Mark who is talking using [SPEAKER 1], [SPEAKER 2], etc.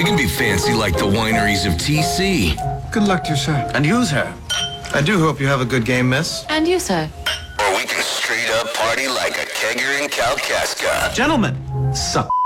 [SPEAKER 1] can be fancy like the wineries of TC.
[SPEAKER 2] Good luck to you, sir.
[SPEAKER 3] And use her.
[SPEAKER 2] I do hope you have a good game, miss.
[SPEAKER 4] And you, sir.
[SPEAKER 1] Or we can straight up party like a kegger in Kalkaska.
[SPEAKER 3] Gentlemen, suck